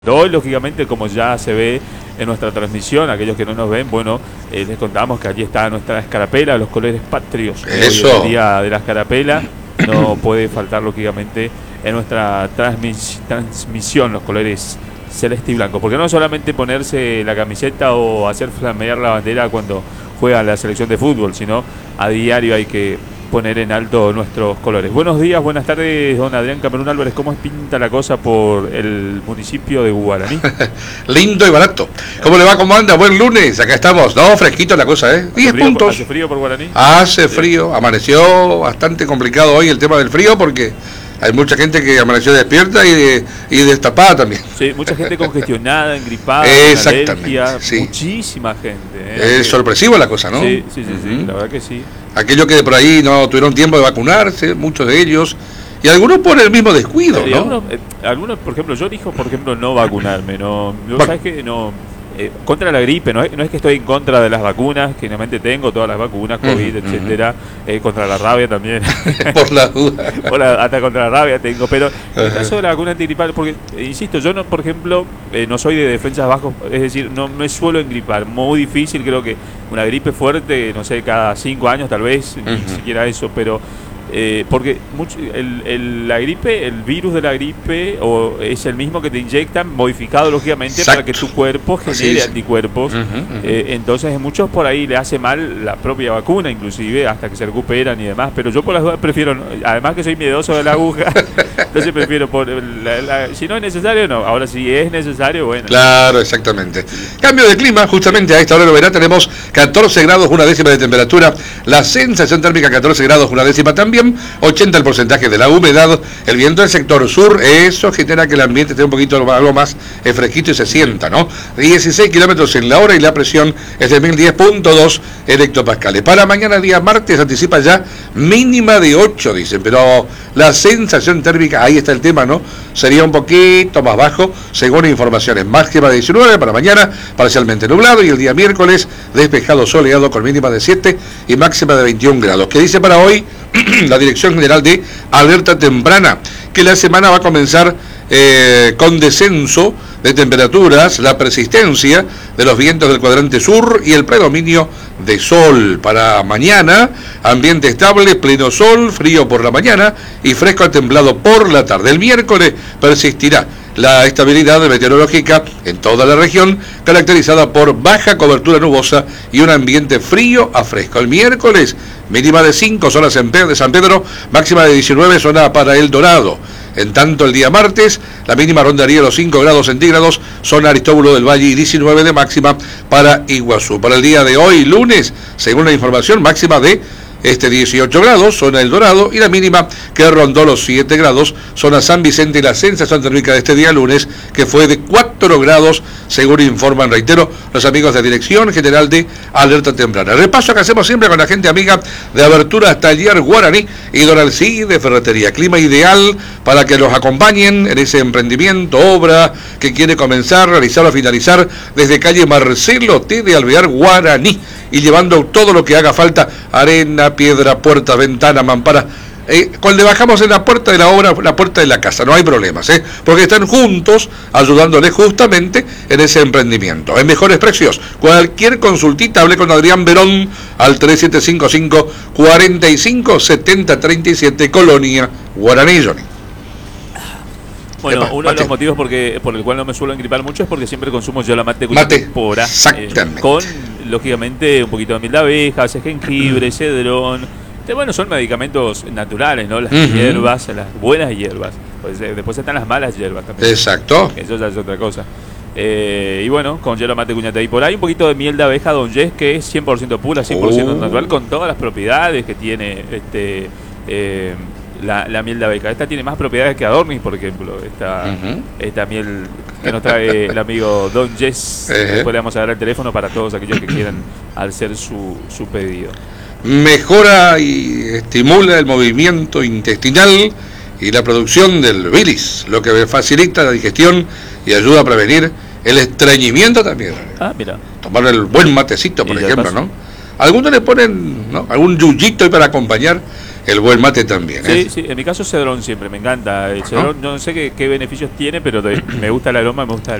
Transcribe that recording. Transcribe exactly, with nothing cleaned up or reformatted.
Hoy, lógicamente, como ya se ve en nuestra transmisión, aquellos que no nos ven, bueno, eh, les contamos que allí está nuestra escarapela, los colores patrios. Eso. El día de la escarapela no puede faltar, lógicamente, en nuestra transmis transmisión los colores celeste y blanco. Porque no solamente ponerse la camiseta o hacer flamear la bandera cuando juega la selección de fútbol, sino a diario hay que poner en alto nuestros colores. Buenos días, buenas tardes, don Adrián Camerún Álvarez. ¿Cómo pinta la cosa por el municipio de Guaraní? Lindo y barato. ¿Cómo le va? ¿Cómo anda? Buen lunes, acá estamos. No, fresquito la cosa, ¿eh? diez puntos. ¿Hace frío por Guaraní? Hace frío, amaneció bastante complicado hoy el tema del frío porque hay mucha gente que amaneció despierta y, de, y destapada también. Sí, mucha gente congestionada, engripada, exactamente, alergia, sí. Muchísima gente. ¿eh? Es sorpresivo la cosa, ¿no? Sí, sí, sí, sí, Uh-huh. la verdad que sí. Aquellos que de por ahí no tuvieron tiempo de vacunarse, muchos de ellos, y algunos por el mismo descuido, Y ¿no? algunos, eh, algunos, por ejemplo, yo elijo, por ejemplo, no vacunarme, no, yo, Va- ¿sabes qué? No, eh, contra la gripe, no es, no es que estoy en contra de las vacunas, que realmente tengo todas las vacunas, COVID, Ujú, etcétera, eh, contra la rabia también. Por la duda. Hola, hasta contra la rabia tengo, pero en el Ajá. caso de la vacuna antigripal, porque, eh, insisto, yo no, por ejemplo, eh, no soy de defensas bajos, es decir, no me suelo engripar, muy difícil, creo que una gripe fuerte, no sé, cada cinco años tal vez, ni Ujú. siquiera eso, pero eh, porque mucho, el, el- la gripe, el virus de la gripe o es el mismo que te inyectan, modificado lógicamente para que Exacto. tu cuerpo Así genere es. anticuerpos. Ujú, ujú. Eh, entonces, a muchos por ahí le hace mal la propia vacuna, inclusive, hasta que se recuperan y demás. Pero yo por las dudas prefiero, no- además que soy miedoso de la aguja, entonces prefiero, por la- la- si no es necesario, no. Ahora, si es necesario, bueno. Claro, exactamente. Cambio de clima, justamente a esta hora lo verá, tenemos catorce grados, una décima de temperatura, la sensación térmica catorce grados, una décima también, ochenta el porcentaje de la humedad, el viento del sector sur, eso genera que el ambiente esté un poquito algo más eh, fresquito y se sienta, ¿no? dieciséis kilómetros en la hora y la presión es de mil diez punto dos hectopascales. Para mañana, día martes, anticipa ya mínima de ocho, dicen, pero la sensación térmica, ahí está el tema, ¿no? Sería un poquito más bajo, según informaciones. Máxima de diecinueve para mañana, parcialmente nublado, y el día miércoles despejado soleado con mínima de siete y máxima de veintiún grados. ¿Qué dice para hoy la Dirección General de Alerta Temprana? Que la semana va a comenzar eh, con descenso de temperaturas, la persistencia de los vientos del cuadrante sur y el predominio de sol. Para mañana, ambiente estable, pleno sol, frío por la mañana y fresco a templado por la tarde. El miércoles persistirá la estabilidad meteorológica en toda la región, caracterizada por baja cobertura nubosa y un ambiente frío a fresco. El miércoles, mínima de cinco, zona de San Pedro, máxima de diecinueve, zona para El Dorado. En tanto, el día martes, la mínima rondaría los cinco grados centígrados, zona Aristóbulo del Valle, y diecinueve de máxima para Iguazú. Para el día de hoy, lunes, según la información, máxima de este dieciocho grados, zona El Dorado, y la mínima que rondó los siete grados, zona San Vicente, y la sensación térmica de este día lunes, que fue de cuatro grados, según informan, reitero, los amigos de Dirección General de Alerta Temprana. Repaso que hacemos siempre con la gente amiga de Aberturas Taller Guaraní y Don Alcide Ferretería. Clima ideal para que los acompañen en ese emprendimiento, obra que quiere comenzar, realizar o finalizar desde calle Marcelo T. de Alvear, Guaraní, y llevando todo lo que haga falta: arena, piedra, puerta, ventana, mampara. Eh, cuando le bajamos en la puerta de la obra, la puerta de la casa, no hay problemas, ¿eh? Porque están juntos ayudándole justamente en ese emprendimiento. En mejores precios, cualquier consultita, hable con Adrián Verón al tres siete cinco cinco, cuatro cinco, siete cero tres siete, Colonia, Guaraní, Johnny. Bueno, Epa, uno de mate. los motivos porque, por el cual no me suelo engripar mucho es porque siempre consumo yo la mate Mate, pura, exactamente. con, lógicamente, un poquito de miel de abeja, jengibre, cedrón. Este, bueno, son medicamentos naturales, ¿no? Las Ujú. hierbas, las buenas hierbas. Pues, eh, después están las malas hierbas también. Exacto. Eso ya es otra cosa. Eh, y bueno, con hielo mate cuñata. Y por ahí un poquito de miel de abeja Don Jess, que es cien por ciento pura, cien por ciento Oh. natural, con todas las propiedades que tiene este eh, la, la miel de abeja. Esta tiene más propiedades que Adornis, por ejemplo. Esta, Ujú. esta miel que nos trae el amigo Don Jess. Ejé. Después le vamos a dar el teléfono para todos aquellos que quieran hacer su, su pedido. Mejora y estimula el movimiento intestinal y la producción del bilis, lo que facilita la digestión y ayuda a prevenir el estreñimiento también. Ah, mira. Tomar el buen matecito, por Y ya ejemplo, pasó. ¿no? Algunos le ponen, ¿no?, algún yuyito ahí para acompañar, el buen mate también. Sí, ¿eh? sí, en mi caso cedrón siempre, me encanta. El cedrón, ¿no? no sé qué, qué beneficios tiene, pero de, me gusta el aroma, me gusta